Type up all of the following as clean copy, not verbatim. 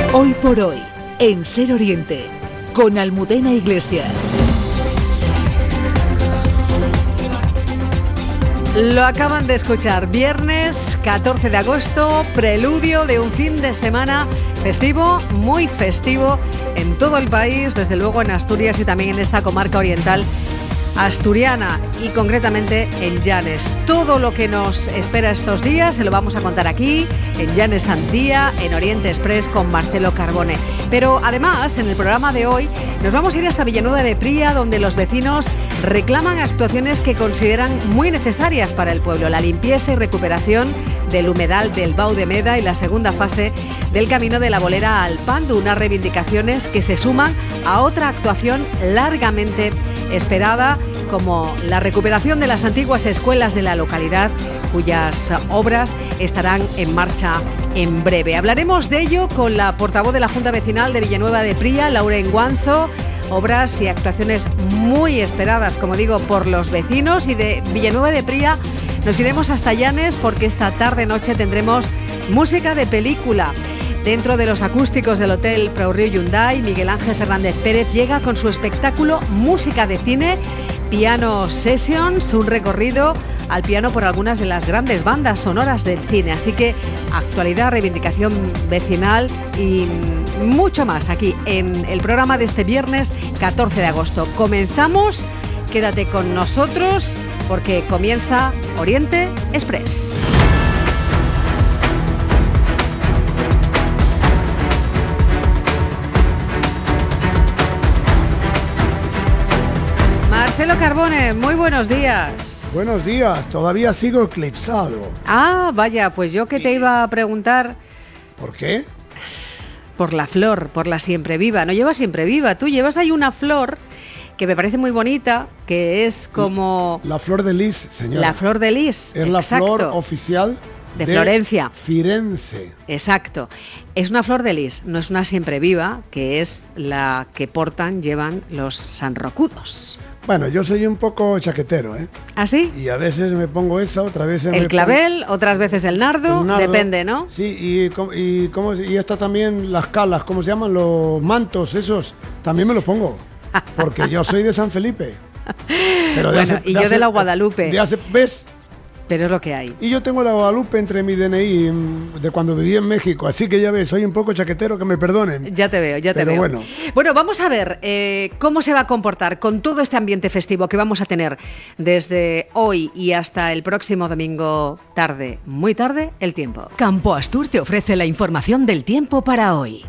Hoy por hoy, en Ser Oriente, con Almudena Iglesias. Lo acaban de escuchar, viernes 14 de agosto, preludio de un fin de semana festivo, muy festivo en todo el país, desde luego en Asturias y también en esta comarca oriental asturiana y concretamente en Llanes. Todo lo que nos espera estos días se lo vamos a contar aquí en Llanes Antía, en Oriente Express con Marcelo Carbone. Pero además en el programa de hoy nos vamos a ir hasta Villanueva de Pría, donde los vecinos reclaman actuaciones que consideran muy necesarias para el pueblo: la limpieza y recuperación del humedal del Bau de Meda y la segunda fase del camino de la Bolera al Pandu, unas reivindicaciones que se suman a otra actuación largamente esperada, como la recuperación de las antiguas escuelas de la localidad, cuyas obras estarán en marcha en breve. Hablaremos de ello con la portavoz de la Junta Vecinal de Villanueva de Pría, Laura Enguanzo. Obras y actuaciones muy esperadas, como digo, por los vecinos. Y de Villanueva de Pría nos iremos hasta Llanes, porque esta tarde-noche tendremos música de película. Dentro de los acústicos del Hotel Praurio Hyundai, Miguel Ángel Fernández Pérez llega con su espectáculo Música de Cine, Piano Sessions, un recorrido al piano por algunas de las grandes bandas sonoras del cine. Así que actualidad, reivindicación vecinal y mucho más aquí en el programa de este viernes 14 de agosto. Comenzamos, quédate con nosotros porque comienza Oriente Express. Marcelo Carbone, muy buenos días. Buenos días, todavía sigo eclipsado. Ah, vaya, pues yo que te iba a preguntar... ¿Por qué? Por la flor, por la siempre viva. No llevas siempre viva, tú llevas ahí una flor que me parece muy bonita, que es como... La flor de lis, señora. La flor de lis, es exacto. La flor oficial de Florencia. Firenze. Exacto. Es una flor de lis, no es una siempre viva, que es la que llevan los sanrocudos. Bueno, yo soy un poco chaquetero, ¿eh? ¿Ah, sí? Y a veces me pongo esa, otras veces el clavel, otras veces el nardo, depende, ¿no? Sí, y esta también, las calas, ¿cómo se llaman? Los mantos, esos, también me los pongo, porque yo soy de San Felipe. Pero yo de la Guadalupe. ¿Ves? Pero es lo que hay. Y yo tengo la Guadalupe entre mi DNI de cuando viví en México, así que ya ves, soy un poco chaquetero, que me perdonen. Ya te veo. Bueno. Bueno, vamos a ver cómo se va a comportar con todo este ambiente festivo que vamos a tener desde hoy y hasta el próximo domingo tarde, muy tarde, el tiempo. Campo Astur te ofrece la información del tiempo para hoy.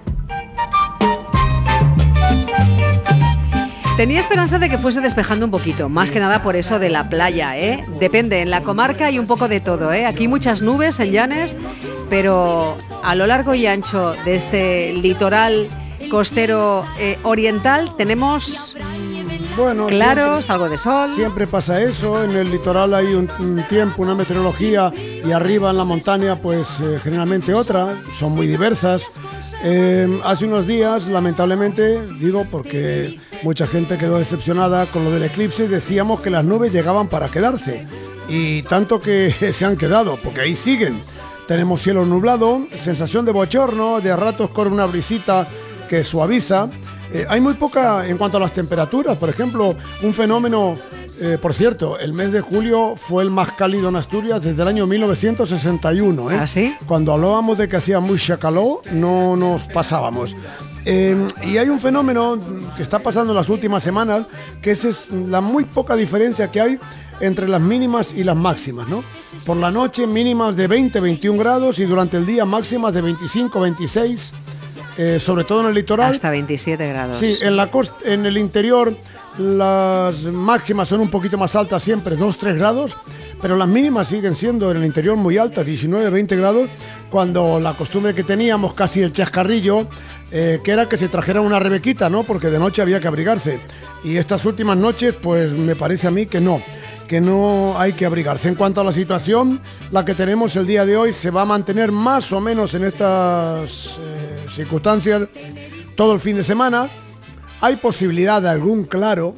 Tenía esperanza de que fuese despejando un poquito, más que nada por eso de la playa, ¿eh? Depende, en la comarca hay un poco de todo, ¿eh? Aquí muchas nubes en Llanes, pero a lo largo y ancho de este litoral costero oriental tenemos claros, algo de sol. Siempre pasa eso, en el litoral hay un tiempo, una meteorología, y arriba en la montaña pues generalmente otra, son muy diversas. Hace unos días, lamentablemente, digo porque mucha gente quedó decepcionada con lo del eclipse, decíamos que las nubes llegaban para quedarse, y tanto que se han quedado, porque ahí siguen. Tenemos cielo nublado, sensación de bochorno, de a ratos corre una brisita que suaviza. Hay muy poca en cuanto a las temperaturas. Por ejemplo, un fenómeno, por cierto, el mes de julio fue el más cálido en Asturias desde el año 1961, ¿eh? ¿Ah, sí? Cuando hablábamos de que hacía mucha calor, no nos pasábamos. Y hay un fenómeno que está pasando en las últimas semanas, que es la muy poca diferencia que hay entre las mínimas y las máximas, ¿no? Por la noche mínimas de 20-21 grados y durante el día máximas de 25-26, sobre todo en el litoral. Hasta 27 grados. Sí, en la costa, en el interior las máximas son un poquito más altas siempre, 2-3 grados, pero las mínimas siguen siendo en el interior muy altas, 19-20 grados, cuando la costumbre que teníamos, casi el chascarrillo, que era que se trajera una rebequita, ¿no? Porque de noche había que abrigarse. Y estas últimas noches, pues me parece a mí que no hay que abrigarse. En cuanto a la situación, la que tenemos el día de hoy se va a mantener más o menos en estas circunstancias todo el fin de semana. Hay posibilidad de algún claro,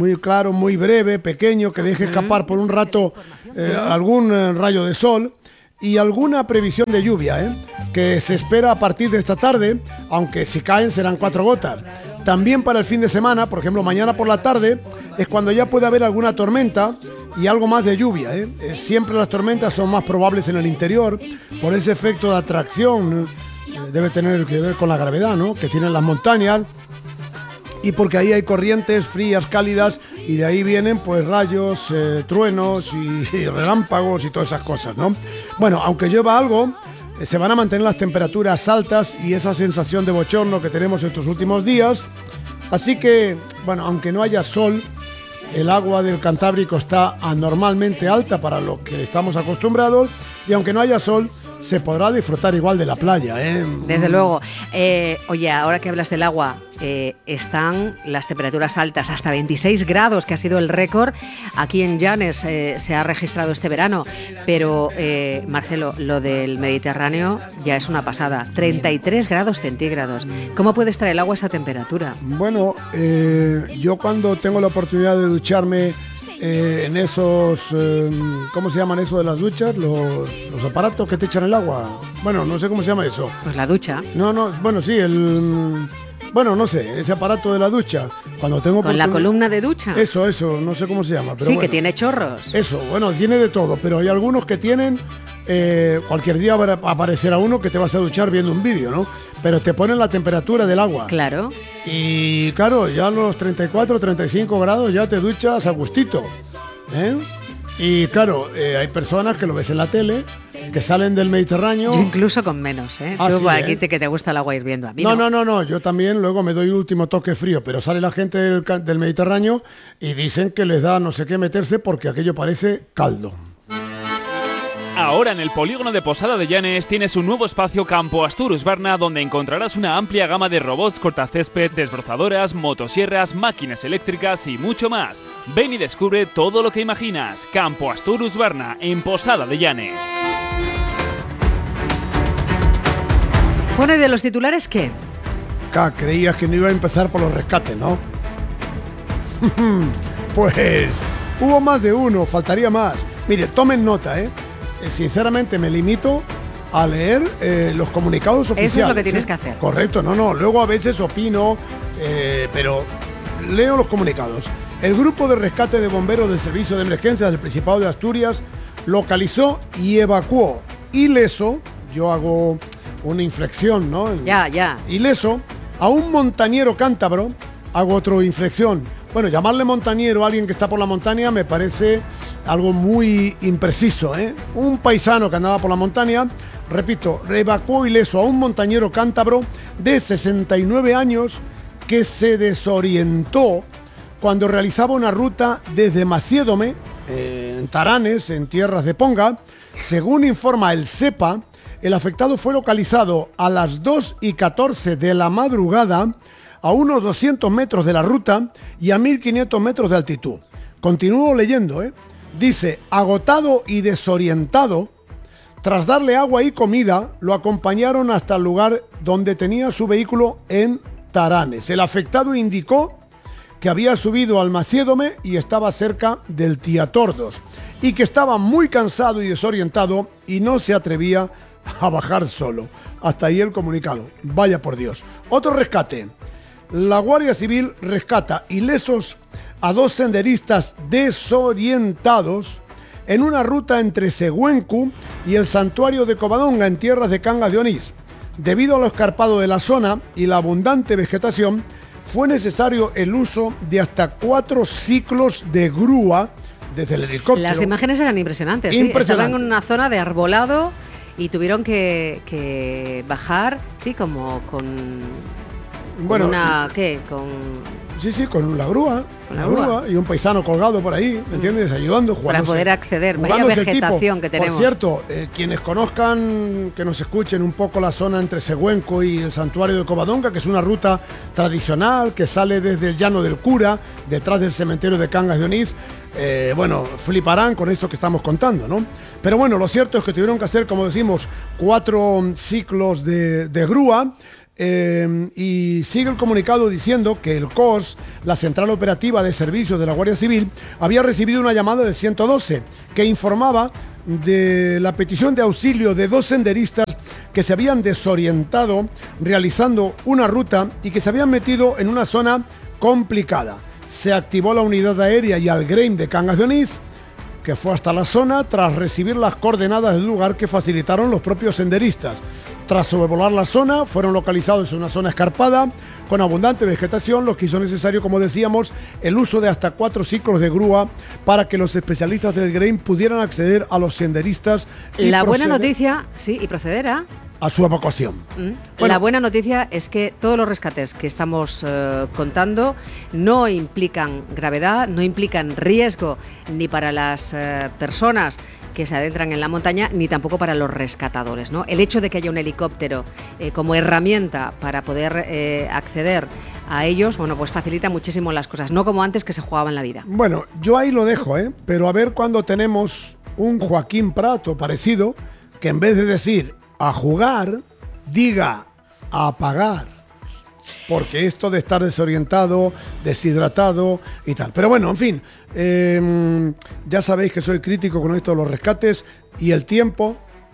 muy breve, pequeño, que deje escapar por un rato algún rayo de sol. y alguna previsión de lluvia, que se espera a partir de esta tarde, aunque si caen serán 4 gotas. También para el fin de semana, por ejemplo, mañana por la tarde es cuando ya puede haber alguna tormenta y algo más de lluvia. Siempre las tormentas son más probables en el interior por ese efecto de atracción, debe tener que ver con la gravedad, ¿no?, que tienen las montañas, y porque ahí hay corrientes frías, cálidas, y de ahí vienen pues rayos, truenos y relámpagos y todas esas cosas, ¿no? Bueno, aunque llueva algo, se van a mantener las temperaturas altas y esa sensación de bochorno que tenemos estos últimos días. Así que, bueno, aunque no haya sol, el agua del Cantábrico está anormalmente alta para lo que estamos acostumbrados, y aunque no haya sol, se podrá disfrutar igual de la playa, Desde luego. Oye, ahora que hablas del agua, están las temperaturas altas, hasta 26 grados, que ha sido el récord aquí en Llanes, se ha registrado este verano. Pero, Marcelo, lo del Mediterráneo ya es una pasada, 33 grados centígrados. ¿Cómo puede estar el agua a esa temperatura? Bueno, yo cuando tengo la oportunidad de ducharme en esos, ¿cómo se llaman eso de las duchas? Los aparatos que te echan el agua. Bueno, no sé cómo se llama eso. Pues la ducha. No, bueno, sí, bueno, no sé, ese aparato de la ducha. Cuando tengo ¿Con la columna de ducha? Eso, no sé cómo se llama. Pero sí, bueno, que tiene chorros. Eso, bueno, tiene de todo, pero hay algunos que tienen, cualquier día aparecerá uno que te vas a duchar viendo un vídeo, ¿no? Pero te ponen la temperatura del agua. Claro. Y claro, ya a los 34, 35 grados ya te duchas a gustito, Y claro, hay personas que lo ves en la tele, que salen del Mediterráneo. Yo incluso con menos, Tú sí, aquí que te gusta el agua hirviendo. A mí no, yo también luego me doy un último toque frío, pero sale la gente del Mediterráneo y dicen que les da no sé qué meterse porque aquello parece caldo. Ahora en el polígono de Posada de Llanes tienes un nuevo espacio Campo Astur Husqvarna, donde encontrarás una amplia gama de robots cortacésped, desbrozadoras, motosierras, máquinas eléctricas y mucho más. Ven y descubre todo lo que imaginas. Campo Astur Husqvarna, en Posada de Llanes. Bueno, ¿y de los titulares qué? Creías que no iba a empezar por los rescates, ¿no? Pues hubo más de uno, faltaría más. Mire, tomen nota, Sinceramente me limito a leer los comunicados oficiales. Eso es lo que tienes que hacer. Correcto, no. Luego a veces opino, pero leo los comunicados. El grupo de rescate de bomberos del Servicio de Emergencias del Principado de Asturias localizó y evacuó ileso, yo hago una inflexión, ¿no? Ya. Ileso, a un montañero cántabro, hago otra inflexión. Bueno, llamarle montañero a alguien que está por la montaña me parece algo muy impreciso, Un paisano que andaba por la montaña, repito, evacuó ileso a un montañero cántabro de 69 años que se desorientó cuando realizaba una ruta desde Maciédome, en Taranes, en tierras de Ponga. Según informa el SEPA, el afectado fue localizado a las 2:14 de la madrugada a unos 200 metros de la ruta y a 1500 metros de altitud. Continúo leyendo, Dice, agotado y desorientado, tras darle agua y comida, lo acompañaron hasta el lugar donde tenía su vehículo en Taranes. El afectado indicó que había subido al Maciédome y estaba cerca del Tiatordos, y que estaba muy cansado y desorientado y no se atrevía a bajar solo. Hasta ahí el comunicado. Vaya por Dios. Otro rescate. La Guardia Civil rescata ilesos a 2 senderistas desorientados en una ruta entre Següencu y el santuario de Covadonga, en tierras de Cangas de Onís. Debido a lo escarpado de la zona y la abundante vegetación, fue necesario el uso de hasta 4 ciclos de grúa desde el helicóptero. Las imágenes eran impresionantes. Sí, estaban en una zona de arbolado y tuvieron que bajar, sí, como con... Bueno, con la grúa. Y un paisano colgado por ahí, ¿me entiendes? Ayudando, jugando. Para poder acceder, vaya vegetación que tenemos. Por cierto, quienes conozcan, que nos escuchen un poco la zona entre Següenco y el santuario de Covadonga, que es una ruta tradicional que sale desde el Llano del Cura, detrás del cementerio de Cangas de Onís, fliparán con eso que estamos contando, ¿no? Pero bueno, lo cierto es que tuvieron que hacer, como decimos, 4 ciclos de grúa. Y sigue el comunicado diciendo que el COS, la Central Operativa de Servicios de la Guardia Civil, había recibido una llamada del 112 que informaba de la petición de auxilio de 2 senderistas que se habían desorientado realizando una ruta y que se habían metido en una zona complicada. Se activó la unidad aérea y al GREIM de Cangas de Onís, que fue hasta la zona tras recibir las coordenadas del lugar que facilitaron los propios senderistas. Tras sobrevolar la zona, fueron localizados en una zona escarpada, con abundante vegetación, lo que hizo necesario, como decíamos, el uso de hasta 4 ciclos de grúa para que los especialistas del GREIM pudieran acceder a los senderistas. La buena noticia, sí, y proceder a su evacuación. Bueno, la buena noticia es que todos los rescates que estamos contando no implican gravedad, no implican riesgo ni para las personas que se adentran en la montaña, ni tampoco para los rescatadores, ¿no? El hecho de que haya un helicóptero como herramienta para poder acceder a ellos, bueno, pues facilita muchísimo las cosas, no como antes que se jugaban la vida. Bueno, yo ahí lo dejo, pero a ver cuando tenemos un Joaquín Prat parecido, que en vez de decir a jugar, diga a apagar. Porque esto de estar desorientado, deshidratado y tal. Pero bueno, en fin, ya sabéis que soy crítico con esto de los rescates y el tiempo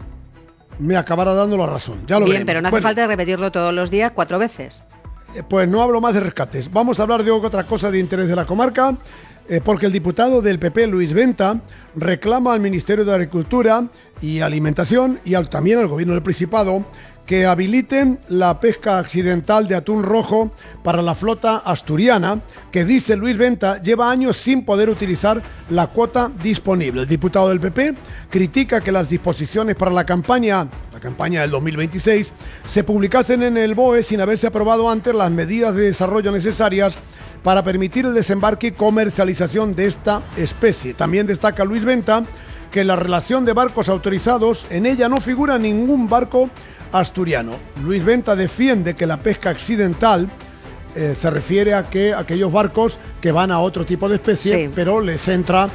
me acabará dando la razón. Ya lo Bien, veremos. pero no hace falta repetirlo todos los días 4 veces. Pues no hablo más de rescates. Vamos a hablar de otra cosa de interés de la comarca, porque el diputado del PP, Luis Venta, reclama al Ministerio de Agricultura y Alimentación y también al Gobierno del Principado que habiliten la pesca accidental de atún rojo para la flota asturiana, que, dice Luis Venta, lleva años sin poder utilizar la cuota disponible. El diputado del PP critica que las disposiciones para la campaña del 2026, se publicasen en el BOE sin haberse aprobado antes las medidas de desarrollo necesarias para permitir el desembarque y comercialización de esta especie. También destaca Luis Venta que en la relación de barcos autorizados, en ella no figura ningún barco asturiano. Luis Venta defiende que la pesca accidental se refiere a que aquellos barcos que van a otro tipo de especie, sí, pero les entra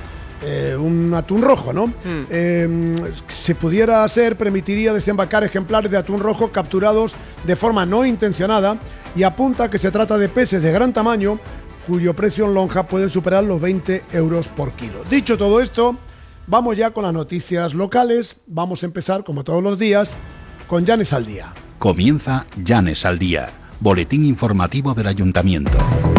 un atún rojo, ¿no? Si pudiera hacer, permitiría desembarcar ejemplares de atún rojo capturados de forma no intencionada, y apunta que se trata de peces de gran tamaño cuyo precio en lonja puede superar los 20 euros por kilo. Dicho todo esto, vamos ya con las noticias locales. Vamos a empezar, como todos los días, con Llanes al Día. Comienza Llanes al Día, boletín informativo del Ayuntamiento.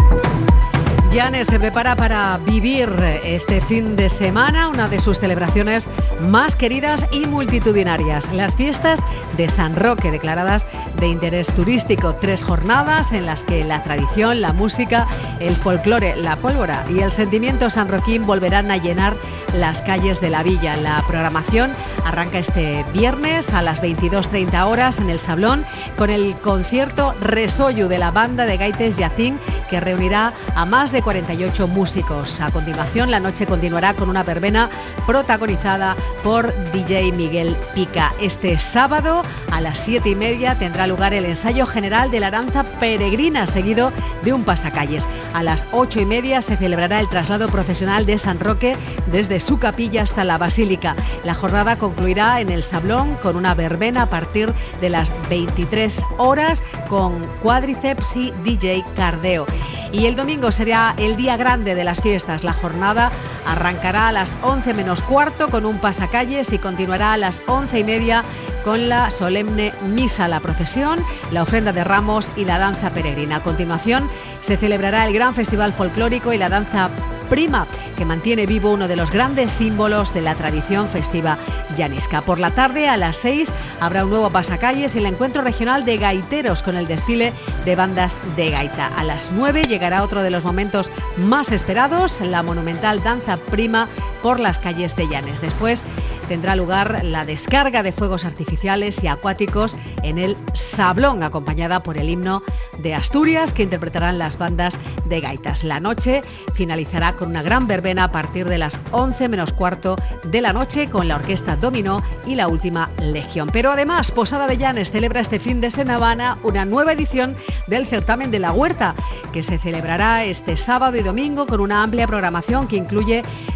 Llanes se prepara para vivir este fin de semana una de sus celebraciones más queridas y multitudinarias, las fiestas de San Roque, declaradas de interés turístico. 3 jornadas en las que la tradición, la música, el folclore, la pólvora y el sentimiento sanroquín volverán a llenar las calles de la villa. La programación arranca este viernes a las 22:30 horas en el Sablón con el concierto Resollu de la banda de gaites Yacín, que reunirá a más de 48 músicos. A continuación, la noche continuará con una verbena protagonizada por DJ Miguel Pica. Este sábado a las 7:30 tendrá lugar el ensayo general de la danza peregrina, seguido de un pasacalles. A las 8:30 se celebrará el traslado procesional de San Roque desde su capilla hasta la Basílica. La jornada concluirá en el Sablón con una verbena a partir de las 23 horas con cuádriceps y DJ Cardeo. Y el domingo será el día grande de las fiestas. La jornada arrancará a las 11 menos cuarto con un pasacalles y continuará a las 11:30 con la solemne misa, la procesión, la ofrenda de ramos y la danza peregrina. A continuación se celebrará el gran festival folclórico y la danza prima, que mantiene vivo uno de los grandes símbolos de la tradición festiva llanesca. Por la tarde, a las 6, habrá un nuevo pasacalles y el encuentro regional de gaiteros con el desfile de bandas de gaita. A las 9 llegará otro de los momentos más esperados, la monumental danza prima por las calles de Llanes. Después tendrá lugar la descarga de fuegos artificiales y acuáticos en el Sablón, acompañada por el himno de Asturias que interpretarán las bandas de gaitas. La noche finalizará con una gran verbena a partir de las 11 menos cuarto de la noche con la orquesta Dominó y la Última Legión. Pero además, Posada de Llanes celebra este fin de semana una nueva edición del certamen de la huerta, que se celebrará este sábado y domingo con una amplia programación que incluye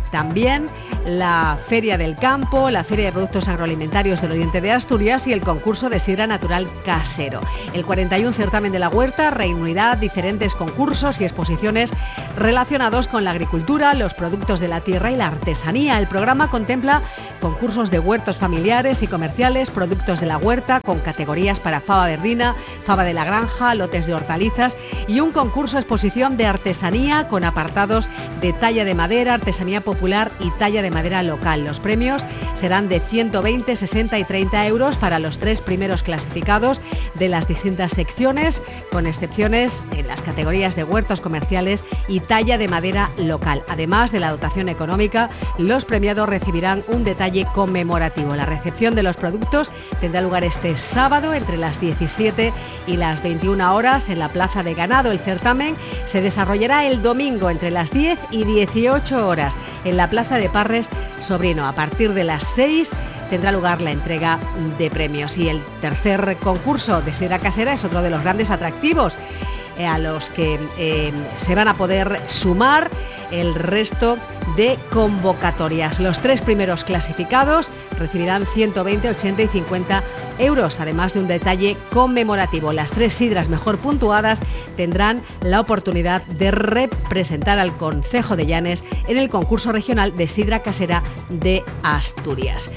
también la Feria del Campo, la Feria de Productos Agroalimentarios del Oriente de Asturias y el concurso de sidra natural casero. El 41 certamen de la huerta reunirá diferentes concursos y exposiciones relacionados con la agricultura, los productos de la tierra y la artesanía. El programa contempla concursos de huertos familiares y comerciales, productos de la huerta con categorías para fava verdina, fava de la granja, lotes de hortalizas y un concurso exposición de artesanía con apartados de talla de madera, artesanía popular y talla de madera local. Los premios serán de 120, 60 y 30 euros para los 3 primeros clasificados de las distintas secciones, con excepciones en las categorías de huertos comerciales y talla de madera local. Además de la dotación económica, los premiados recibirán un detalle conmemorativo. La recepción de los productos tendrá lugar este sábado entre las 17 y las 21 horas en la Plaza de Ganado. El certamen se desarrollará el domingo entre las 10 y 18 horas en la Plaza de Parres Sobrino. A partir de las 6 tendrá lugar la entrega de premios. Y el tercer concurso de sidra casera es otro de los grandes atractivos a los que se van a poder sumar el resto de convocatorias. Los 3 primeros clasificados recibirán 120, 80 y 50 euros, además de un detalle conmemorativo. Las 3 sidras mejor puntuadas tendrán la oportunidad de representar al concejo de Llanes en el concurso regional de sidra casera de Asturias.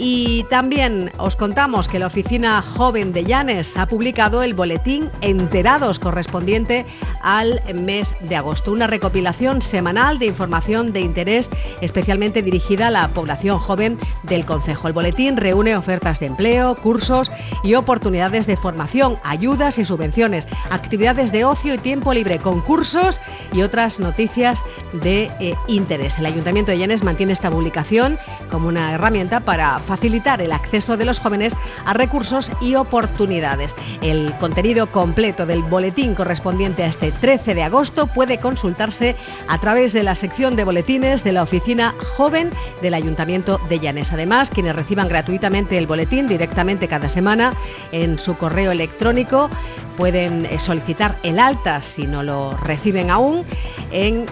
Y también os contamos que la Oficina Joven de Llanes ha publicado el boletín Enterados correspondiente al mes de agosto, una recopilación semanal de información de interés especialmente dirigida a la población joven del concejo. El boletín reúne ofertas de empleo, cursos y oportunidades de formación, ayudas y subvenciones, actividades de ocio y tiempo libre, concursos y otras noticias de interés. El Ayuntamiento de Llanes mantiene esta publicación como una herramienta para facilitar el acceso de los jóvenes a recursos y oportunidades. El contenido completo del boletín correspondiente a este 13 de agosto puede consultarse a través de la sección de boletines de la Oficina Joven del Ayuntamiento de Llanes. Además, quienes reciban gratuitamente el boletín directamente cada semana en su correo electrónico pueden solicitar el alta, si no lo reciben aún, en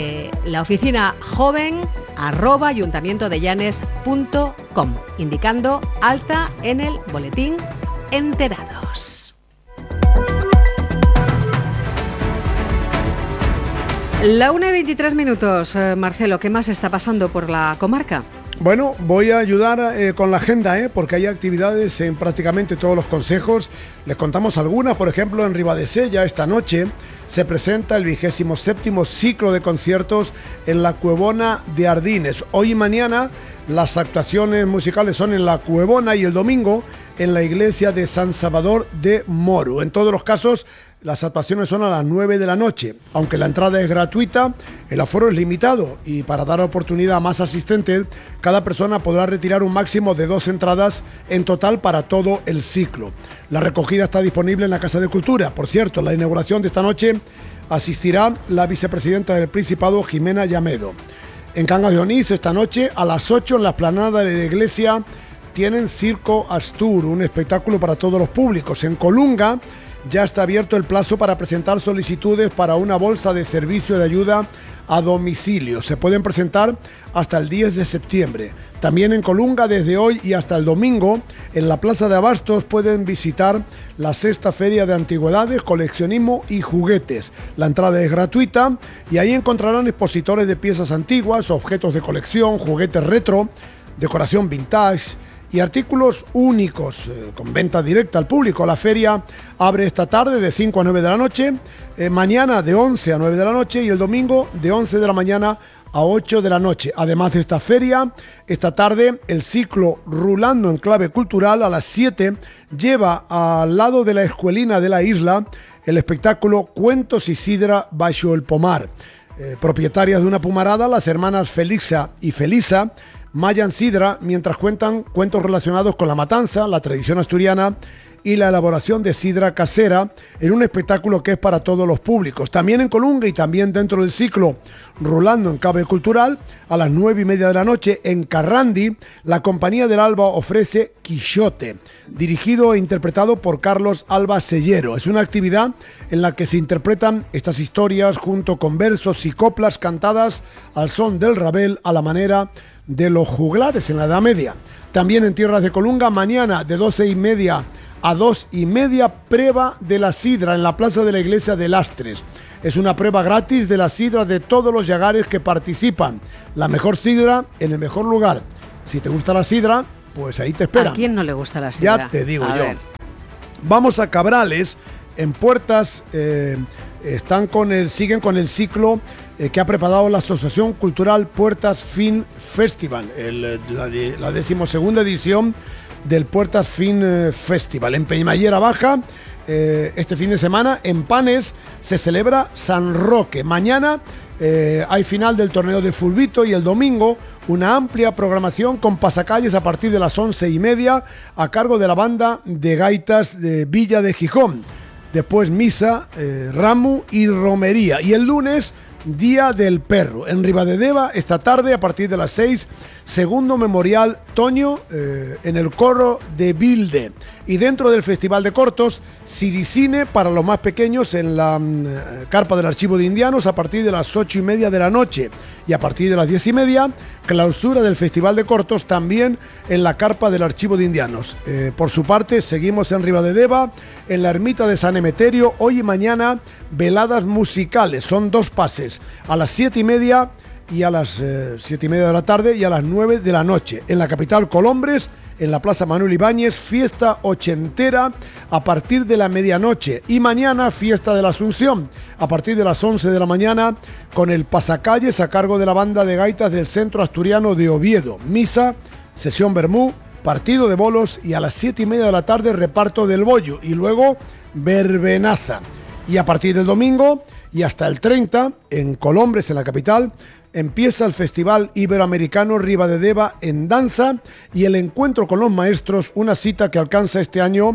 la oficina joven @ayuntamientodellanes.com, indicando alta en el boletín Enterados. La 1:23, Marcelo, ¿qué más está pasando por la comarca? Bueno, voy a ayudar con la agenda, porque hay actividades en prácticamente todos los consejos. Les contamos algunas. Por ejemplo, en Ribadesella esta noche se presenta el 27º ciclo de conciertos en la Cuevona de Ardines. Hoy y mañana las actuaciones musicales son en la Cuevona y el domingo en la iglesia de San Salvador de Moru. En todos los casos, las actuaciones son a las 9 de la noche. Aunque la entrada es gratuita, el aforo es limitado y para dar oportunidad a más asistentes, cada persona podrá retirar un máximo de 2 entradas en total para todo el ciclo. La recogida está disponible en la Casa de Cultura. Por cierto, a la inauguración de esta noche asistirá la vicepresidenta del Principado, Jimena Llamedo. En Cangas de Onís, esta noche a las 8 en la explanada de la iglesia tienen Circo Astur, un espectáculo para todos los públicos. En Colunga ya está abierto el plazo para presentar solicitudes para una bolsa de servicio de ayuda a domicilio. Se pueden presentar hasta el 10 de septiembre. También en Colunga, desde hoy y hasta el domingo, en la Plaza de Abastos pueden visitar la 6ª Feria de Antigüedades, Coleccionismo y Juguetes. La entrada es gratuita y ahí encontrarán expositores de piezas antiguas, objetos de colección, juguetes retro, decoración vintage y artículos únicos, con venta directa al público. La feria abre esta tarde de 5 a 9 de la noche, mañana de 11 a 9 de la noche y el domingo de 11 de la mañana a 8 de la noche. Además de esta feria, esta tarde el ciclo Rulando en Clave Cultural a las 7 lleva al lado de la escuelina de la isla el espectáculo Cuentos y Sidra baixo el pomar. Propietarias de una pumarada, las hermanas Felixa y Felisa mallan sidra mientras cuentan cuentos relacionados con la matanza, la tradición asturiana y la elaboración de sidra casera en un espectáculo que es para todos los públicos. También en Colunga y también dentro del ciclo Rulando en Cabe Cultural, a las 9:30 de la noche en Carrandi, la Compañía del Alba ofrece Quixote, dirigido e interpretado por Carlos Alba Sellero. Es una actividad en la que se interpretan estas historias junto con versos y coplas cantadas al son del rabel a la manera de los juglares en la Edad Media. También en Tierras de Colunga, mañana de 12:30 a 2:30, prueba de la sidra en la plaza de la iglesia de Lastres. Es una prueba gratis de la sidra de todos los yagares que participan. La mejor sidra en el mejor lugar. Si te gusta la sidra, pues ahí te esperan. ¿A quién no le gusta la sidra? Ya te digo a yo. ver. Vamos a Cabrales, en Puertas, siguen con el ciclo que ha preparado la Asociación Cultural Puertas Fin Festival, la 12ª edición del Puertas Fin Festival. En Peñamallera Baja, este fin de semana, en Panes, se celebra San Roque. Mañana hay final del torneo de Fulbito y el domingo una amplia programación con pasacalles a partir de las 11:30 a cargo de la banda de gaitas de Villa de Gijón. Después misa, ramo y romería. Y el lunes, Día del Perro. En Ribadedeva, esta tarde, a partir de las 6, segundo memorial Toño en el coro de Bilde. Y dentro del Festival de Cortos, Siricine para los más pequeños en la carpa del Archivo de Indianos a partir de las 8:30 de la noche. Y a partir de las 10:30, clausura del Festival de Cortos también en la carpa del Archivo de Indianos. Por su parte, seguimos en Ribadedeva, en la ermita de San Emeterio, hoy y mañana, veladas musicales. Son 2 pases, a las 7:30 y a las 7:30 de la tarde y a las 9 de la noche. En la capital, Colombres, en la Plaza Manuel Ibáñez, fiesta ochentera a partir de la medianoche. Y mañana, fiesta de la Asunción, a partir de las 11 de la mañana, con el pasacalles a cargo de la banda de gaitas del Centro Asturiano de Oviedo. Misa, sesión vermú, partido de bolos y a las 7:30 de la tarde, reparto del bollo. Y luego, verbenaza. Y a partir del domingo y hasta el 30, en Colombres, en la capital, empieza el Festival Iberoamericano Ribadedeva en danza y el encuentro con los maestros, una cita que alcanza este año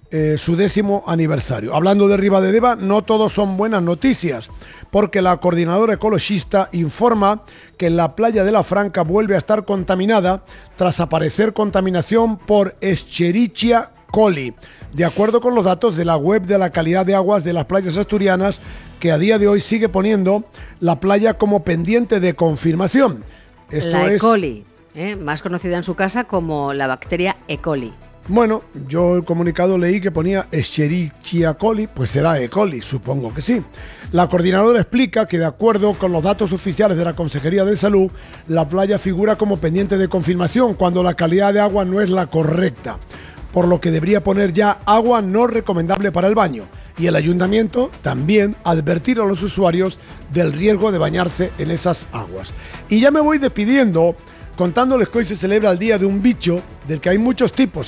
su 10º aniversario. Hablando de Ribadedeva, no todos son buenas noticias, porque la coordinadora ecologista informa que la playa de la Franca vuelve a estar contaminada tras aparecer contaminación por Escherichia coli, de acuerdo con los datos de la web de la calidad de aguas de las playas asturianas, que a día de hoy sigue poniendo la playa como pendiente de confirmación. La E. coli, más conocida en su casa como la bacteria E. coli. Bueno, yo el comunicado leí que ponía Escherichia coli, pues será E. coli, supongo que sí. La coordinadora explica que de acuerdo con los datos oficiales de la Consejería de Salud, la playa figura como pendiente de confirmación cuando la calidad de agua no es la correcta, por lo que debería poner ya agua no recomendable para el baño. Y el ayuntamiento también advertir a los usuarios del riesgo de bañarse en esas aguas. Y ya me voy despidiendo contándoles que hoy se celebra el Día de un Bicho, del que hay muchos tipos,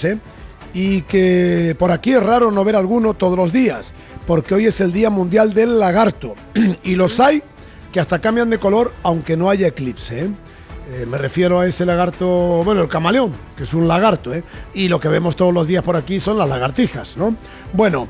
y que por aquí es raro no ver alguno todos los días, porque hoy es el Día Mundial del Lagarto, y los hay que hasta cambian de color aunque no haya eclipse, me refiero a ese lagarto, bueno, el camaleón, que es un lagarto, y lo que vemos todos los días por aquí son las lagartijas, ¿no? Bueno,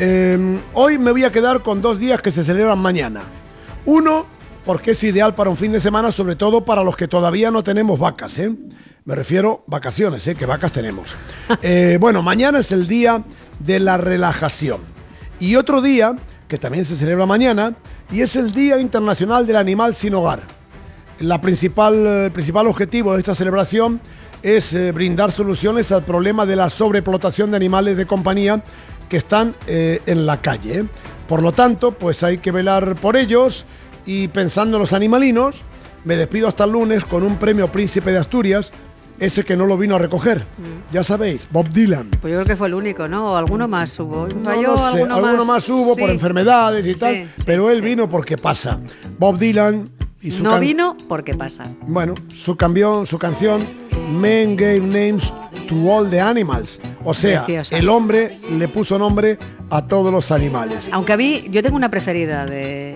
hoy me voy a quedar con 2 días que se celebran mañana. Uno, porque es ideal para un fin de semana, sobre todo para los que todavía no tenemos vacas, me refiero vacaciones, que vacas tenemos. Bueno, mañana es el día de la relajación. Y otro día, que también se celebra mañana, y es el Día Internacional del Animal Sin Hogar. El principal objetivo de esta celebración es brindar soluciones al problema de la sobreexplotación de animales de compañía que están en la calle. Por lo tanto, pues hay que velar por ellos, y pensando en los animalinos, me despido hasta el lunes con un premio Príncipe de Asturias, ese que no lo vino a recoger. Ya sabéis, Bob Dylan. Pues yo creo que fue el único, ¿no? ¿Alguno más hubo? No sé, alguno más hubo, sí, por enfermedades y tal, sí, pero él vino porque pasa. Bob Dylan y su no vino porque pasa. Bueno, su canción Men Gave Names to All the Animals. O sea, preciosa. El hombre le puso nombre a todos los animales. Aunque yo tengo una preferida de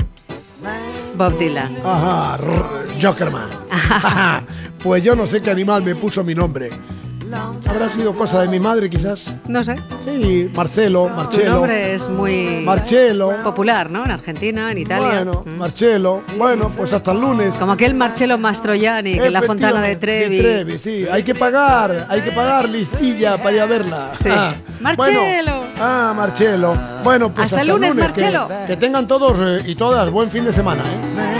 Bob Dylan. Ajá, Jokerman. Pues yo no sé qué animal me puso mi nombre. Habrá sido cosa de mi madre, quizás. No sé. Sí, Marcelo. Tu nombre es muy Marcelo. popular, ¿no? En Argentina, en Italia. Bueno, Marcelo. Bueno, pues hasta el lunes. Como aquel Marcello Mastroianni, que en la Fontana de Trevi. Sí. Hay que pagar listilla para ir a verla. Sí. Marcelo. Marcelo. Bueno, pues hasta el lunes, Marcelo. Que tengan todos y todas buen fin de semana, ¿eh?